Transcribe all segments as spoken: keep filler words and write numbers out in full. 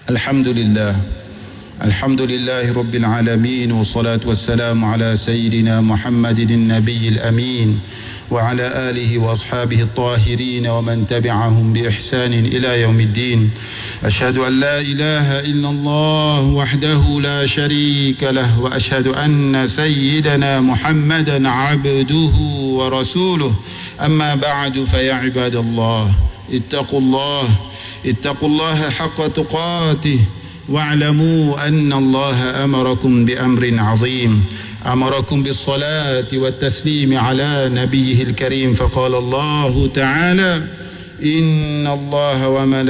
الحمد لله الحمد لله رب العالمين، والصلاة والسلام على سيدنا محمد النبي الأمين وعلى آله وأصحابه الطاهرين ومن تبعهم بإحسان إلى يوم الدين. أشهد أن لا إله إلا الله وحده لا شريك له، وأشهد أن سيدنا محمدا عبده ورسوله. أما بعد، فيا عباد الله اتقوا الله اتقوا الله حق تقاته، واعلموا أن الله أمركم بأمر عظيم، أمركم بالصلاة والتسليم على نبيه الكريم، فقال الله تعالى: إن الله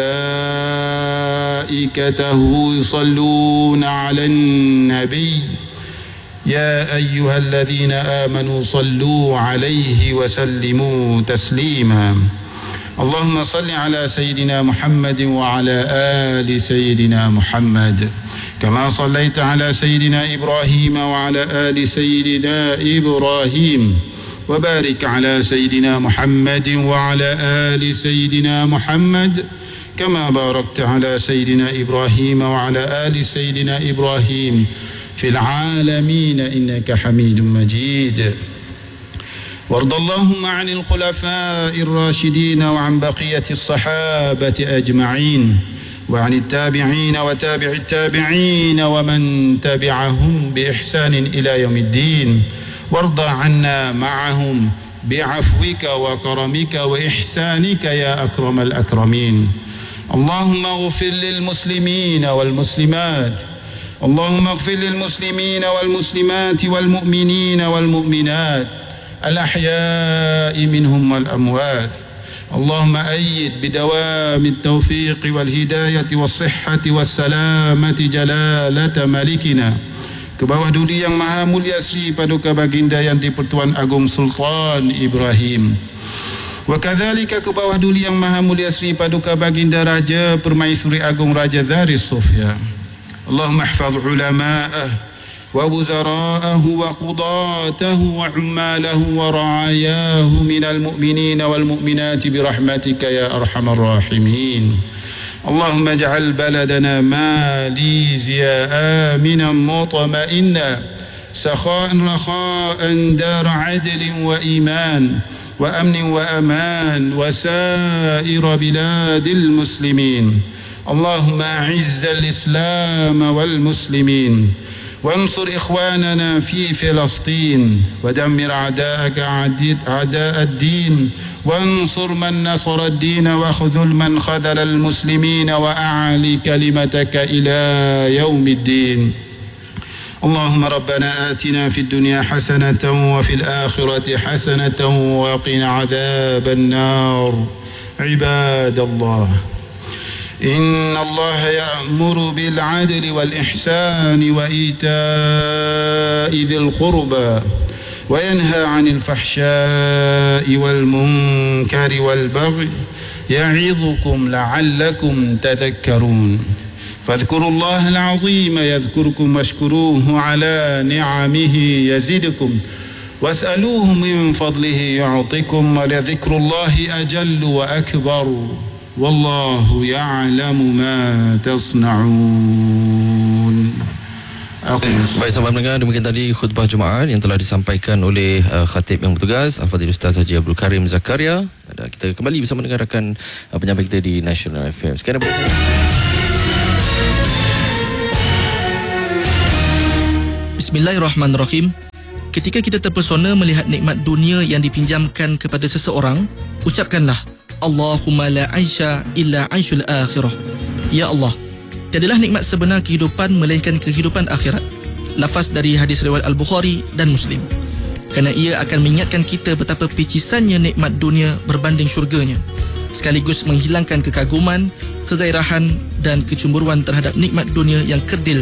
وملائكته يصلون على النبي يا أيها الذين آمنوا صلوا عليه وسلموا تسليما. اللهم صل على سيدنا محمد وعلى آل سيدنا محمد، كما صليت على سيدنا إبراهيم وعلى آل سيدنا إبراهيم، وبارك على سيدنا محمد وعلى آل سيدنا محمد، كما باركت على سيدنا إبراهيم وعلى آل سيدنا إبراهيم في العالمين إنك حميد مجيد. وارض اللهم عن الخلفاء الراشدين وعن بقية الصحابة أجمعين، وعن التابعين وتابع التابعين ومن تبعهم بإحسان إلى يوم الدين، وارض عنا معهم بعفوك وكرمك وإحسانك يا أكرم الأكرمين. اللهم اغفر للمسلمين والمسلمات اللهم اغفر للمسلمين والمسلمات والمؤمنين والمؤمنات الأحياء منهم والأموات. اللهم أيد بدوام التوفيق والهداية والصحة والسلامة جلالة ملكنا. Ke bawah duli yang maha mulia Sri Paduka Baginda Yang di-Pertuan Agong Sultan Ibrahim. Wa kadzalika ke bawah duli yang maha mulia Sri Paduka Baginda Raja Permaisuri Agong Raja Daris Sofia. Allahumma ihfaz ulama'ah ووزراءه وقضاته وعماله ورعاياه من المؤمنين والمؤمنات برحمتك يا أرحم الراحمين. اللهم اجعل بلدنا ماليزيا آمنا مطمئنا سخاء رخاء دار عدل وإيمان وأمن وأمان وسائر بلاد المسلمين. اللهم أعز الإسلام والمسلمين، وانصر إخواننا في فلسطين، ودمر أعداءك أعداء الدين، وانصر من نصر الدين، وخذل من خذل المسلمين، وأعلي كلمتك إلى يوم الدين. اللهم ربنا آتنا في الدنيا حسنة وفي الآخرة حسنة وقنا عذاب النار. عباد الله، إن الله يأمر بالعدل والإحسان وإيتاء ذي القربى، وينهى عن الفحشاء والمنكر والبغي، يعظكم لعلكم تذكرون. فاذكروا الله العظيم يذكركم، واشكروه على نعمه يزدكم، واسألوه من فضله يعطكم، ولذكر الله أجل وأكبر، والله يعلم ما تصنعون. Baik sahabat pendengar, demikian tadi khutbah Jumaat yang telah disampaikan oleh uh, khatib yang bertugas Al-Fadhil Ustaz Haji Abdul Karim Zakaria. Dan kita kembali bersama dengan rakan uh, penyampai kita di National F M. Sekarang bersama Bismillahirrahmanirrahim. Ketika kita terpesona melihat nikmat dunia yang dipinjamkan kepada seseorang, ucapkanlah Allahumma la aisha illa aishul akhirah. Ya Allah, tiadalah nikmat sebenar kehidupan melainkan kehidupan akhirat. Lafaz dari hadis riwayat Al-Bukhari dan Muslim. Kerana ia akan mengingatkan kita betapa picisannya nikmat dunia berbanding syurganya, sekaligus menghilangkan kekaguman, kegairahan dan kecemburuan terhadap nikmat dunia yang kerdil